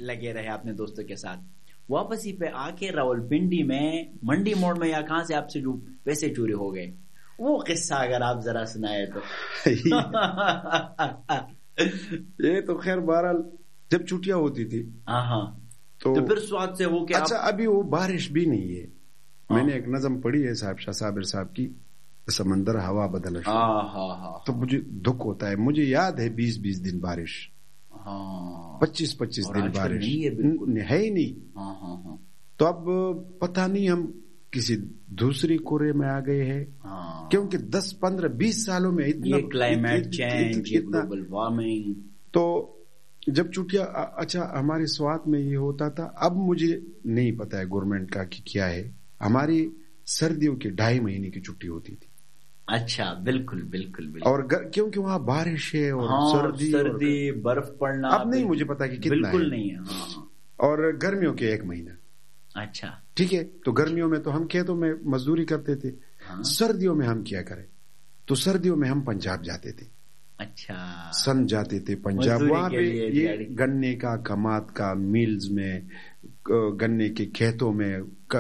لگے رہے اپنے دوستوں کے ساتھ. واپسی پہ آ کے راولپنڈی میں منڈی موڑ میں یا کہاں سے آپ سے جو پیسے چوری ہو گئے وہ قصہ اگر آپ ذرا سنائے تو. یہ تو خیر بہرحال جب چھٹیاں ہوتی تھی ہاں تو پھر سواد سے ہو کے. اچھا ابھی وہ بارش بھی نہیں ہے. میں نے ایک نظم پڑھی ہے صاحب شاہ صابر صاحب کی, سمندر ہوا بدل. تو مجھے دکھ ہوتا ہے. مجھے یاد ہے 20 دن بارش, 25 دن بارش ہے ہی نہیں. تو اب پتہ نہیں ہم کسی دوسری کورے میں آ گئے ہیں, کیونکہ 10 15 20 سالوں میں اتنا کلائمیٹ چینج, گلوبل وارمنگ. تو جب چھٹیاں اچھا ہمارے سوات میں یہ ہوتا تھا. اب مجھے نہیں پتا ہے گورنمنٹ کا کہ کیا ہے. ہماری سردیوں کی 2.5 مہینے کی چھٹی ہوتی تھی. اچھا بالکل. اور کیونکہ وہاں بارش ہے اور سردی برف پڑنا. اب نہیں مجھے پتا کہ کتنا بالکل نہیں ہے. اور گرمیوں کے 1 مہینہ. اچھا ٹھیک ہے. تو گرمیوں میں تو ہم کھیتوں میں مزدوری کرتے تھے. سردیوں میں ہم کیا کریں؟ تو سردیوں میں ہم پنجاب جاتے تھے. اچھا سن جاتے تھے پنجاب. وہاں پہ یہ گنے کا کمات کا میلز میں, گنے کے کھیتوں میں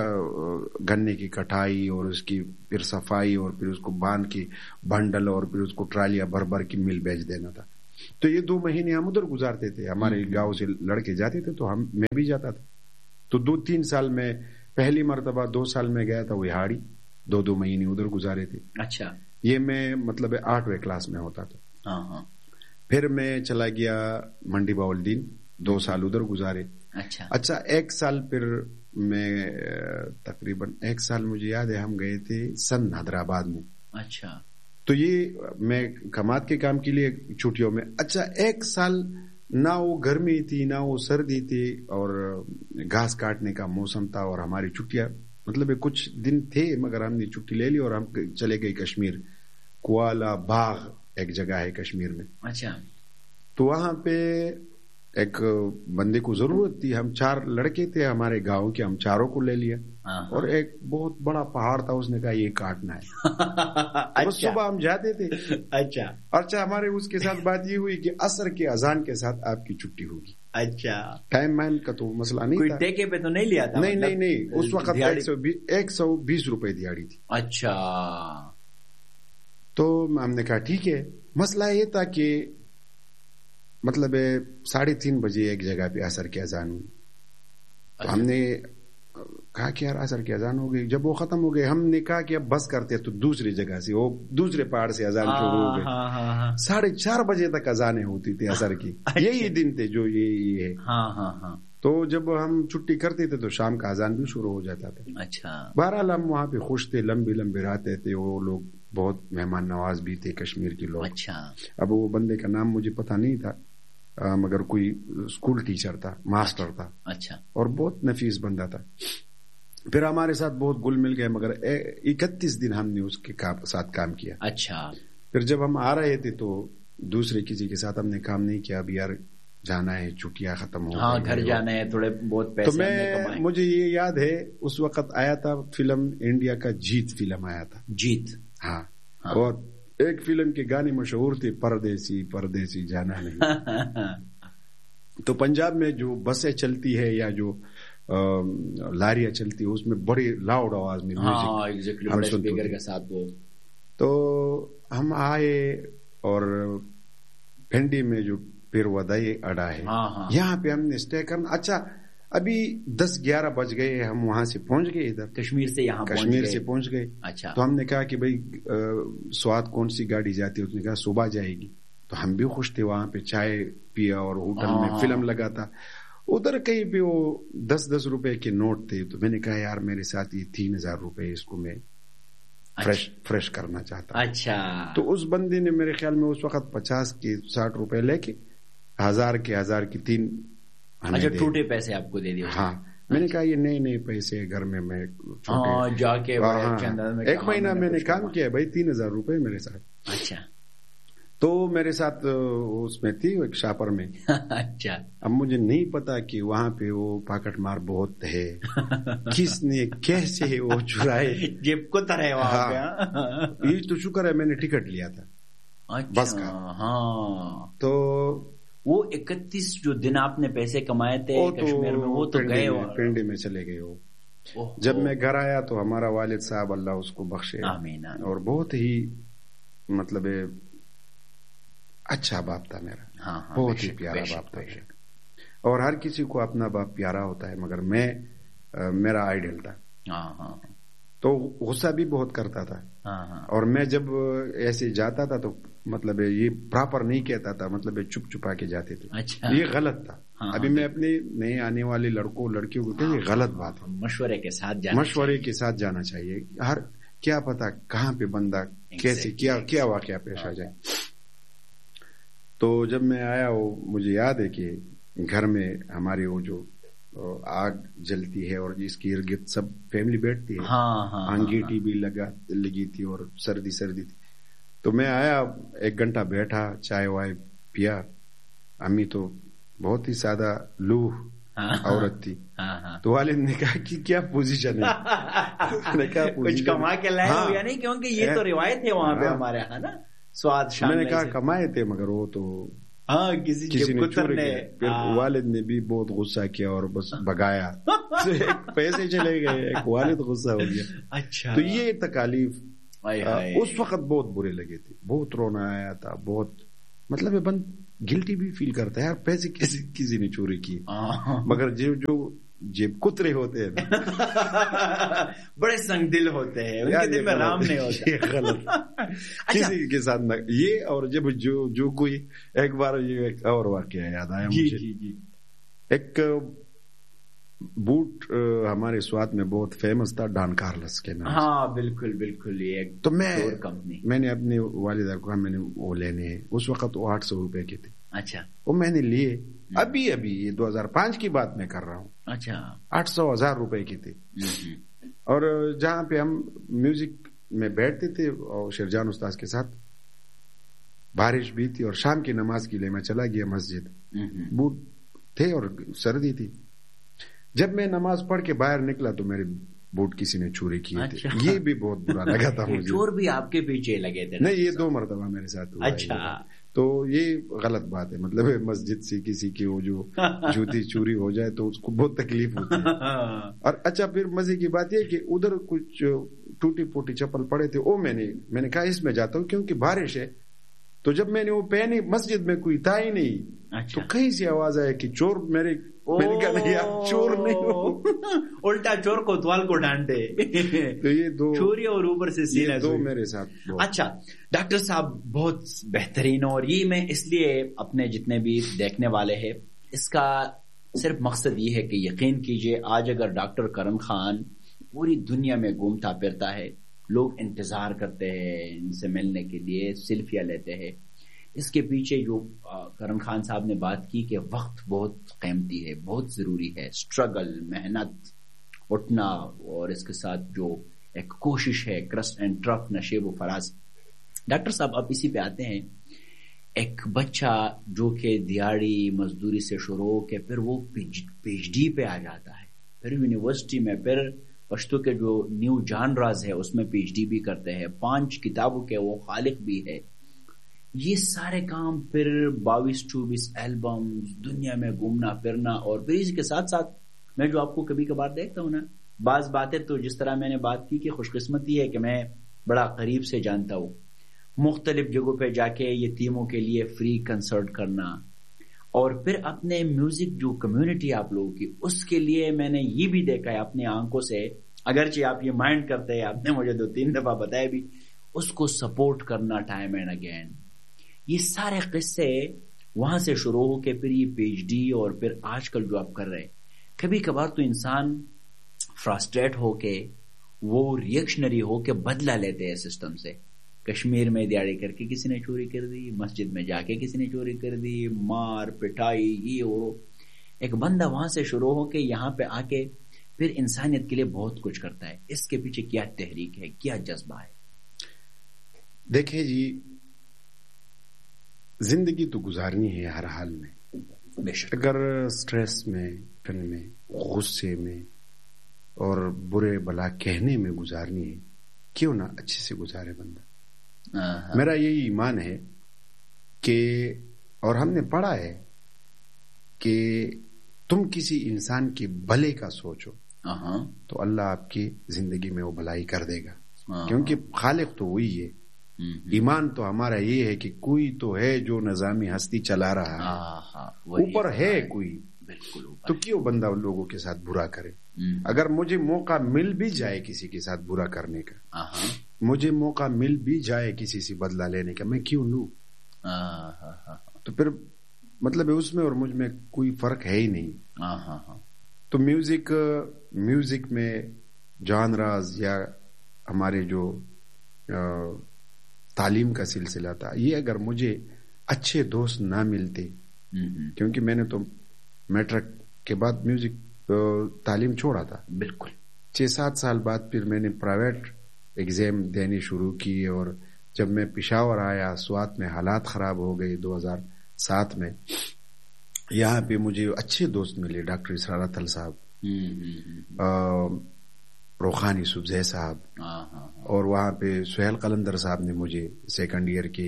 گنے کی کٹائی اور اس کی پھر صفائی اور پھر اس کو باندھ کے بنڈل اور پھر اس کو ٹرالیاں بھر کے مل بیچ دینا تھا. تو یہ 2 مہینے ہم ادھر گزارتے تھے. ہمارے گاؤں سے لڑکے جاتے تھے تو میں بھی جاتا تھا. تو 2-3 سال میں پہلی مرتبہ 2 سال میں گیا تھا وہاڑی. 2 مہینے ادھر گزارے تھے. اچھا یہ میں مطلب 8ویں کلاس میں ہوتا تھا. پھر میں چلا گیا منڈی باولدین. 2 سال ادھر گزارے. اچھا 1 سال پھر میں تقریباً 1 سال مجھے یاد ہے ہم گئے تھے سن حیدرآباد میں. اچھا تو یہ میں کماد کے کام کے لیے چھٹیوں میں. اچھا 1 سال نہ وہ گرمی تھی نہ وہ سردی تھی اور گھاس کاٹنے کا موسم تھا. اور ہماری چھٹیاں مطلب کچھ دن تھے مگر ہم نے چھٹی لے لی اور ہم چلے گئے کشمیر. کوالا باغ ایک جگہ ہے کشمیر میں. اچھا تو وہاں پہ ایک بندے کو ضرورت تھی. ہم 4 لڑکے تھے ہمارے گاؤں کے. ہم 4 کو لے لیا. اور ایک بہت بڑا پہاڑ تھا. اس نے کہا یہ کاٹنا ہے. صبح ہم جاتے تھے. اچھا ہمارے اس کے ساتھ بات یہ ہوئی کہ عصر کے اذان کے ساتھ آپ کی چھٹی ہوگی. اچھا ٹائم مائم کا تو مسئلہ نہیں تھا. ٹیکے پہ تو نہیں لیا تھا؟ نہیں. اس وقت 120 روپے دیہاڑی تھی. اچھا تو ہم نے کہا ٹھیک ہے. مسئلہ یہ تھا کہ مطلب 3:30 بجے ایک جگہ پہ عصر کی اذان ہوئی. تو ہم نے کہا کہ یار عصر کی اذان ہو گئی. جب وہ ختم ہو گئے ہم نے کہا کہ اب بس کرتے تو دوسری جگہ سے وہ دوسرے پہاڑ سے اذان شروع ہو گئی. 4:30 بجے تک اذانیں ہوتی تھی عصر کی. یہی دن تھے جو یہ ہے. تو جب ہم چھٹی کرتے تھے تو شام کا اذان بھی شروع ہو جاتا تھا. اچھا بہرحال ہم وہاں پہ خوش تھے. لمبی راتیں تھے. وہ لوگ بہت مہمان نواز بھی تھے کشمیر کے لوگ. اچھا اب وہ بندے کا نام مجھے پتا نہیں تھا مگر کوئی اسکول ٹیچر تھا, ماسٹر تھا. اچھا اور بہت نفیس بندہ تھا. پھر ہمارے ساتھ بہت گل مل گئے مگر 31 دن ہم نے اس کے ساتھ کام کیا. اچھا پھر جب ہم آ رہے تھے تو دوسرے کسی کے ساتھ ہم نے کام نہیں کیا. اب یار جانا ہے, چھٹیاں ختم ہو گئی, گھر جانا ہے, تھوڑے بہت پیسے. تو مجھے یہ یاد ہے اس وقت آیا تھا فلم انڈیا کا جیت فلم آیا تھا. جیت اور ایک فلم کے گانے مشہور تھے, پردیسی پردیسی جانا نہیں. تو پنجاب میں جو بسیں چلتی ہے یا جو لاریاں چلتی ہے اس میں بڑی لاؤڈ آواز میں میوزک کے ساتھ. تو ہم آئے اور بھنڈی میں جو پھر ودائی اڈا ہے یہاں پہ ہم نے اسٹے کرنا. اچھا ابھی 10-11 بج گئے. ہم وہاں سے پہنچ گئے ادھر کشمیر سے پہنچ گئے. اچھا تو ہم نے کہا کہ بھائی سوات کون سی گاڑی جاتی ہے؟ اس نے کہا صبح جائے گی. تو ہم بھی خوش تھے. وہاں پہ چائے پیا اور ہوٹل میں فلم لگا تھا. ادھر کہیں پہ وہ 10 روپے کے نوٹ تھے. تو میں نے کہا یار میرے ساتھ یہ 3000 روپے اس کو میں فریش کرنا چاہتا. اچھا تو اس بندے نے میرے خیال میں اس وقت 50 کے 60 روپے لے کے 1000 کے 3 ٹوٹے پیسے آپ کو دے دیے. میں نے کہا یہ نئے پیسے گھر میں جا کے 1 مہینہ میں نے کام کیا بھائی 3000 روپے میرے ساتھ. اچھا تو میرے ساتھ اس میں تھی ایک شاپر میں. اچھا اب مجھے نہیں پتا کہ وہاں پہ وہ پاکٹ مار بہت ہے. کس نے کیسے وہ چرائے جیب کو طرح وہاں پہ. یہ تو شکر ہے میں نے ٹکٹ لیا تھا بس کا. ہاں تو وہ 31 جو دن آپ نے پیسے کمائے تھے کشمیر میں وہ تو گئے پنڈی میں چلے گئے وہ. جب میں گھر آیا تو ہمارا والد صاحب اللہ اس کو بخشے آمین اور بہت ہی مطلب اچھا باپ تھا میرا, بہت ہی پیارا باپ تھا. اور ہر کسی کو اپنا باپ پیارا ہوتا ہے مگر میں میرا آئیڈل تھا. تو غصہ بھی بہت کرتا تھا اور میں جب ایسے جاتا تھا تو مطلب یہ پراپر نہیں کہتا تھا, مطلب چپ چھپا کے جاتے تھے. یہ غلط تھا. ابھی میں اپنے نئے آنے والے لڑکوں لڑکیوں کو کہتے ہیں غلط بات ہے. مشورے کے ساتھ جانا چاہیے. ہر کیا پتا کہاں پہ بندہ کیسے کیا واقعہ پیش آ جائے. تو جب میں آیا وہ مجھے یاد ہے کہ گھر میں ہماری وہ جو آگ جلتی ہے اور اس کی ارد گرد سب فیملی بیٹھتی ہے, انگیٹی بھی لگی تھی اور سردی تھی. تو میں آیا 1 گھنٹہ بیٹھا, چائے وائے پیا. امی تو بہت ہی سادہ لوح عورت تھی. تو والد نے کہا کہ کیا پوزیشن ہے, کچھ کما کے لائے ہو یا نہیں, کیونکہ یہ تو روایت ہے وہاں پہ ہمارے یہاں نا سواد شان. میں نے کہا کمائے تھے مگر وہ تو کسی نے چور کے. پھر والد نے بھی بہت غصہ کیا اور بس بگایا. پیسے چلے گئے, ایک والد غصہ ہو گیا. اچھا. تو یہ تکالیف اس وقت بہت برے لگے تھے, بہت رونا آیا تھا, بہت مطلب بند گلٹی بھی فیل کرتا ہے یار پیسے کسی نے چوری کی. مگر جو جیب کترے ہوتے ہیں بڑے سنگ دل ہوتے ہیں, ان کے دل میں رام نہیں ہوتا. یہ غلط کسی کے ساتھ نہ یہ. اور جب جو کوئی ایک بار یہ ایک اور واقعہ یاد آیا مجھے. ایک بوٹ ہمارے سوات میں بہت فیمس تھا, ڈان کارلس کے نام. ہاں بالکل. یہ تو میں نے اپنی والدہ کو میں نے وہ لینے ہیں. اس وقت وہ 800 روپے کے تھے. اچھا. وہ میں نے لیے ابھی یہ 2005 کی بات میں کر رہا ہوں. اچھا. 800,000 روپے کی تھی. اور جہاں پہ ہم میوزک میں بیٹھتے تھے اور شیرجان استاذ کے ساتھ, بارش بھی تھی اور شام کی نماز کے لیے میں چلا گیا مسجد. بوٹ تھے اور سردی تھی. جب میں نماز پڑھ کے باہر نکلا تو میرے بوٹ کسی نے چوری کیے تھے. یہ بھی بہت برا لگا تھا مجھے. چور بھی آپ کے پیچھے لگے تھے؟ نہیں, یہ 2 مرتبہ میرے ساتھ ہوا. اچھا. تو یہ غلط بات ہے. مطلب مسجد سے کسی کی وہ جو جوتی چوری ہو جائے تو اس کو بہت تکلیف ہوتی ہے. اور اچھا پھر مزے کی بات یہ کہ ادھر کچھ ٹوٹی پوٹی چپل پڑے تھے, وہ میں نے کہا اس میں جاتا ہوں کیونکہ بارش ہے. تو جب میں نے وہ پہنی مسجد میں کوئی تھا ہی نہیں. تو کہیں سے آواز آیا کہ چور. میں نے کہا نہیں آپ چور نہیں ہو, الٹا چور کوتوال کو ڈانٹے. تو یہ 2 چوری اور اوپر سے سینا 2 میرے ساتھ. اچھا ڈاکٹر صاحب بہت بہترین. اور یہ میں اس لیے اپنے جتنے بھی دیکھنے والے ہیں اس کا صرف مقصد یہ ہے کہ یقین کیجئے آج اگر ڈاکٹر کرم خان پوری دنیا میں گھومتا پھرتا ہے, لوگ انتظار کرتے ہیں ان سے ملنے کے لیے, سیلفیاں لیتے ہیں. اس کے پیچھے جو کرم خان صاحب نے بات کی کہ وقت بہت قیمتی ہے, بہت ضروری ہے, اسٹرگل, محنت, اٹھنا, اور اس کے ساتھ جو ایک کوشش ہے, کرسٹ اینڈ ٹرف, نشیب و فراز. ڈاکٹر صاحب آپ اسی پہ آتے ہیں. ایک بچہ جو کہ دیہڑی مزدوری سے شروع ہو کے پھر وہ پی ایچ ڈی پہ آ جاتا ہے, پھر یونیورسٹی میں پھر پشتو کے جو نیو جانراز ہے اس میں پی ایچ ڈی بھی کرتے ہیں, 5 کتابوں کے وہ خالق بھی ہے. یہ سارے کام, پھر 22-24 البم, دنیا میں گھومنا پھرنا, اور پھر اس کے ساتھ ساتھ میں جو آپ کو کبھی کبھار دیکھتا ہوں نا, بعض باتیں تو جس طرح میں نے بات کی کہ خوش قسمتی ہے کہ میں بڑا قریب سے جانتا ہوں, مختلف جگہوں پہ جا کے یتیموں کے لیے فری کنسرٹ کرنا, اور پھر اپنے میوزک جو کمیونٹی آپ لوگوں کی اس کے لیے میں نے یہ بھی دیکھا ہے اپنی آنکھوں سے, اگرچہ آپ یہ مائنڈ کرتے ہیں, آپ نے مجھے 2-3 دفعہ بتایا بھی, اس کو سپورٹ کرنا ٹائم اینڈ اگین. یہ سارے قصے وہاں سے شروع ہو کے پھر یہ پی ایچ ڈی اور پھر آج کل جو آپ کر رہے ہیں. کبھی کبھار تو انسان فراسٹریٹ ہو کے وہ ریئیکشنری ہو کے بدلہ لیتے ہیں سسٹم سے. کشمیر میں دیہڑی کر کے کسی نے چوری کر دی, مسجد میں جا کے کسی نے چوری کر دی, مار پٹائی, یہ وہ. ایک بندہ وہاں سے شروع ہو کے یہاں پہ آ کے پھر انسانیت کے لیے بہت کچھ کرتا ہے. اس کے پیچھے کیا تحریک ہے, کیا جذبہ ہے؟ دیکھیں جی, زندگی تو گزارنی ہے ہر حال میں. بے شک. اگر سٹریس میں, ٹن میں, غصے میں اور برے بلا کہنے میں گزارنی ہے, کیوں نہ اچھے سے گزارے بندہ. میرا یہی ایمان ہے کہ, اور ہم نے پڑھا ہے کہ تم کسی انسان کے بھلے کا سوچو تو اللہ آپ کی زندگی میں وہ بھلائی کر دے گا، کیونکہ خالق تو وہی ہے. ایمان تو ہمارا یہ ہے کہ کوئی تو ہے جو نظامی ہستی چلا رہا ہے، اوپر ہے کوئی، تو کیوں بندہ ان لوگوں کے ساتھ برا کرے؟ اگر مجھے موقع مل بھی جائے کسی کے ساتھ برا کرنے کا، مجھے موقع مل بھی جائے کسی سے بدلہ لینے کا، میں کیوں لوں؟ تو پھر مطلب اس میں اور مجھ میں کوئی فرق ہے ہی نہیں. تو میوزک میں جانراز یا ہمارے جو تعلیم کا سلسلہ تھا، یہ اگر مجھے اچھے دوست نہ ملتے، کیونکہ میں نے تو میٹرک کے بعد میوزک تعلیم چھوڑا تھا، بالکل 6-7 سال بعد پھر میں نے پرائیویٹ ایگزام دینے شروع کی، اور جب میں پشاور آیا سوات میں حالات خراب ہو گئے 2007 میں. یہاں پہ مجھے اچھے دوست ملے، ڈاکٹر اسرار اتل صاحب، روخان یوسفزئی صاحب، اور وہاں پہ سہیل قلندر صاحب نے مجھے سیکنڈ ایئر کے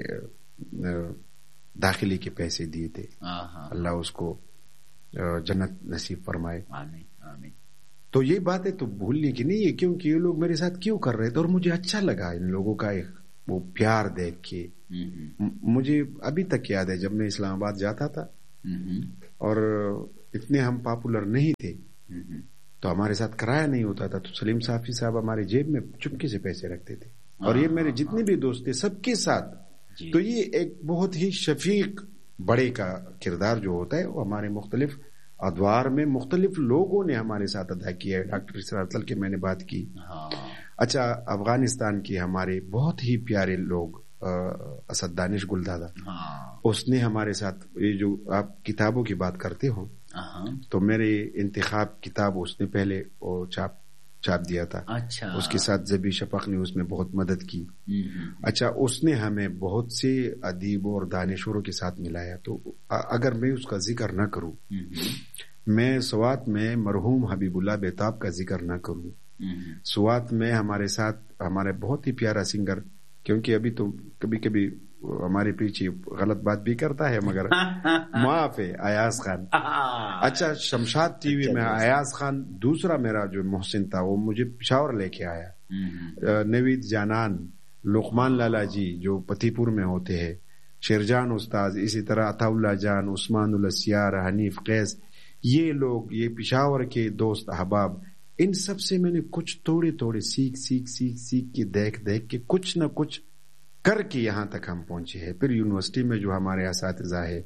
داخلے کے پیسے دیے تھے، اللہ اس کو جنت نصیب فرمائے. تو یہ باتیں تو بھولنے کی نہیں ہے، کیونکہ یہ لوگ میرے ساتھ کیوں کر رہے تھے، اور مجھے اچھا لگا ان لوگوں کا ایک وہ پیار دیکھ کے. مجھے ابھی تک یاد ہے جب میں اسلام آباد جاتا تھا اور اتنے ہم پاپولر نہیں تھے، تو ہمارے ساتھ کرایہ نہیں ہوتا تھا، تو سلیم صافی صاحب ہمارے جیب میں چپکے سے پیسے رکھتے تھے، اور یہ میرے جتنے بھی دوست تھے سب کے ساتھ. تو یہ ایک بہت ہی شفیق بڑے کا کردار جو ہوتا ہے وہ ہمارے مختلف ادوار میں مختلف لوگوں نے ہمارے ساتھ ادا کیا ہے. ڈاکٹر اسرار اتل کی میں نے بات کی. اچھا، افغانستان کے ہمارے بہت ہی پیارے لوگ اسد دانش گلدادا، اس نے ہمارے ساتھ، یہ جو آپ کتابوں کی بات کرتے ہو، تو میرے انتخاب کتاب اس نے پہلے چھاپ دیا تھا. اس کے ساتھ زبی شفق نے اس میں بہت مدد کی. اچھا، اس نے ہمیں بہت سے ادیبوں اور دانشوروں کے ساتھ ملایا. تو اگر میں اس کا ذکر نہ کروں، میں سوات میں مرحوم حبیب اللہ بیتاب کا ذکر نہ کروں، سوات میں ہمارے ساتھ ہمارے بہت ہی پیارا سنگر، کیونکہ ابھی تو کبھی کبھی ہمارے پیچھے غلط بات بھی کرتا ہے مگر معاف ہے، ایاز خان. اچھا، شمشاد ٹی وی میں ایاز خان، دوسرا میرا جو محسن تھا وہ مجھے پشاور لے کے آیا. نوید جانان، لقمان لالا جی جو پتی پور میں ہوتے ہیں، شیرجان استاذ، اسی طرح عطا اللہ جان، عثمان الاسیار، حنیف قیس، یہ لوگ، یہ پشاور کے دوست احباب، ان سب سے میں نے کچھ تھوڑے سیکھ کے دیکھ کے کچھ نہ کچھ کر کے یہاں تک ہم پہنچے ہیں. پھر یونیورسٹی میں جو ہمارے اساتذہ ہے،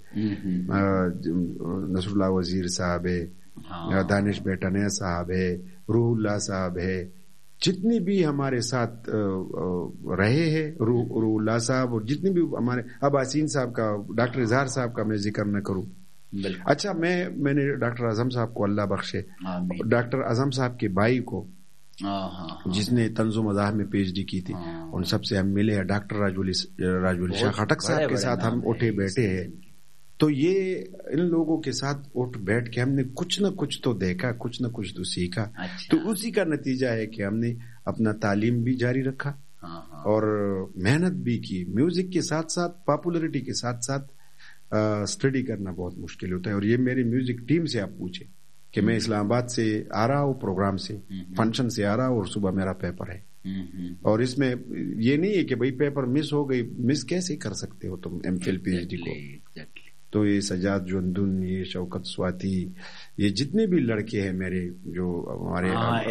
نصر اللہ وزیر صاحب ہے، دانش بیٹنے صاحب ہے، روح اللہ صاحب ہے، جتنی بھی ہمارے ساتھ رہے ہیں، روح اللہ صاحب، اور جتنی بھی ہمارے، اب آسین صاحب کا، ڈاکٹر اظہار صاحب کا میں ذکر نہ کروں. اچھا، میں نے ڈاکٹر اعظم صاحب کو اللہ بخشے، ڈاکٹر اعظم صاحب کے بھائی کو جس نے طنز و مزاح میں پی ایچ ڈی کی تھی، ان سب سے ہم ملے ہیں. ڈاکٹر راج شاہ خٹک صاحب کے ساتھ ہم اٹھے بیٹھے ہیں. تو یہ ان لوگوں کے ساتھ اٹھ بیٹھ کے ہم نے کچھ نہ کچھ تو دیکھا، کچھ نہ کچھ تو سیکھا. تو اسی کا نتیجہ ہے کہ ہم نے اپنا تعلیم بھی جاری رکھا اور محنت بھی کی. میوزک کے ساتھ ساتھ، پاپولرٹی کے ساتھ ساتھ اسٹڈی کرنا بہت مشکل ہوتا ہے. اور یہ میری میوزک ٹیم سے آپ پوچھیں کہ میں اسلام آباد سے آ رہا ہوں، پروگرام سے، فنکشن سے آ رہا ہوں، اور صبح میرا پیپر ہے. اور اس میں یہ نہیں ہے کہ بھئی پیپر مس ہو گئی. مس کیسے کر سکتے ہو تم M Phil P H D کو؟ تو یہ سجاد جوندن، یہ شوکت سواتی، یہ جتنے بھی لڑکے ہیں میرے جو ہمارے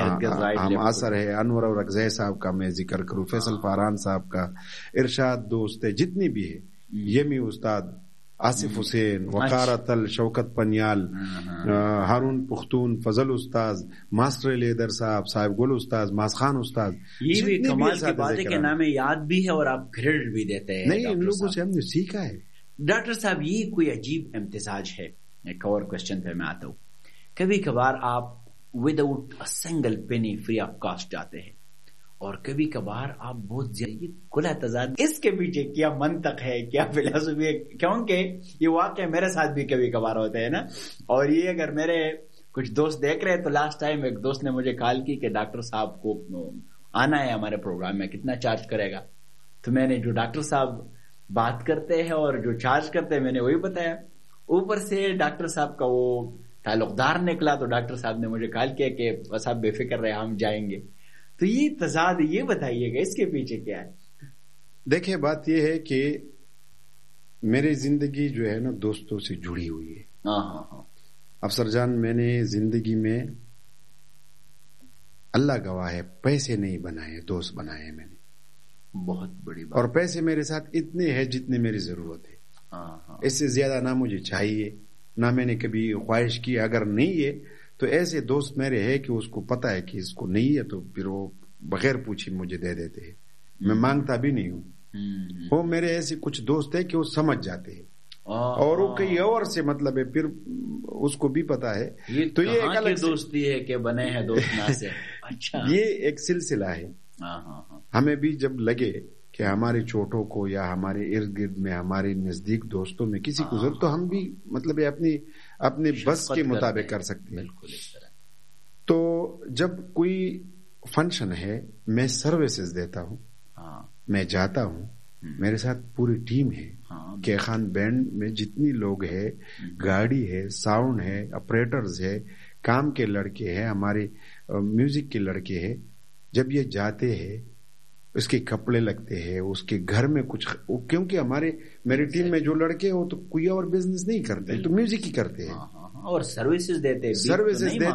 ہم آثر ہے، انور اور اقزے صاحب کا میں ذکر کروں، فیصل فاران صاحب کا، ارشاد دوست ہے، جتنی بھی ہے، یمی استاد، آصف حسین، وقار اتل، شوکت پنیال، ہارون پختون، فضل استاذ، ماسٹر لیدر صاحب گل استاذ، ماس خان استاذ. یہ بھی کمال کی بات ہے کہ نام یاد بھی ہے اور آپ کریڈٹ بھی دیتے ہیں. نہیں، ان لوگوں سے ہم نے سیکھا ہے. ڈاکٹر صاحب، یہ کوئی عجیب امتزاج ہے. ایک اور کوشچن پہ میں آتا ہوں. کبھی کبھار آپ with out a single penny free of cost جاتے ہیں، اور کبھی کبھار آپ بہت زیادہ کھلا تضاد. اس کے پیچھے کیا منطق ہے، کیا فلسفی ہے؟ کیونکہ یہ واقعہ میرے ساتھ بھی کبھی کبھار ہوتے ہیں نا. اور یہ اگر میرے کچھ دوست دیکھ رہے ہیں تو لاسٹ ٹائم ایک دوست نے مجھے کال کی کہ ڈاکٹر صاحب کو آنا ہے ہمارے پروگرام میں، کتنا چارج کرے گا؟ تو میں نے جو ڈاکٹر صاحب بات کرتے ہیں اور جو چارج کرتے ہیں میں نے وہی بتایا. اوپر سے ڈاکٹر صاحب کا وہ تعلقدار نکلا تو ڈاکٹر صاحب نے مجھے کال کیا کہ بس آپ بے فکر رہے ہم جائیں گے. تو یہ تضاد یہ بتائیے گا اس کے پیچھے کیا ہے؟ دیکھیں بات یہ ہے کہ میری زندگی جو ہے نا دوستوں سے جڑی ہوئی ہے. افسر جان میں نے زندگی میں اللہ گواہ ہے پیسے نہیں بنائے دوست بنائے میں نے. بہت بڑی بات. اور پیسے میرے ساتھ اتنے ہیں جتنے میری ضرورت ہے. اس سے زیادہ نہ مجھے چاہیے نہ میں نے کبھی خواہش کی. اگر نہیں ہے تو ایسے دوست میرے ہیں کہ اس کو پتا ہے کہ اس کو نہیں ہے تو پھر وہ بغیر پوچھے مجھے دے دیتے ہیں. میں مانگتا بھی نہیں ہوں. وہ میرے ایسے کچھ دوست ہیں کہ وہ سمجھ جاتے ہیں اور وہ کئی اور سے مطلب ہے پھر اس کو بھی پتا ہے. تو یہ ایک الگ دوستی ہے کہ بنے ہیں دوست نہ سے. اچھا یہ ایک سلسلہ ہے. ہمیں بھی جب لگے کہ ہمارے چھوٹوں کو یا ہمارے ارد گرد میں ہمارے نزدیک دوستوں میں کسی کو ضرورت تو ہم بھی مطلب اپنے بس کے مطابق کر سکتے ہیں. بالکل اس طرح. تو جب کوئی فنکشن ہے میں سروسز دیتا ہوں. میں جاتا ہوں. میرے ساتھ پوری ٹیم ہے. کے خان بینڈ میں جتنی لوگ ہیں گاڑی ہے ساؤنڈ ہے آپریٹرز ہے کام کے لڑکے ہیں ہمارے میوزک کے لڑکے ہیں. جب یہ جاتے ہیں اس کے کپڑے لگتے ہیں اس کے گھر میں کچھ کیونکہ میری ٹیم میں جو لڑکے ہیں وہ تو کوئی اور بزنس نہیں کرتے تو میوزک ہی کرتے ہیں اور سروسز دیتے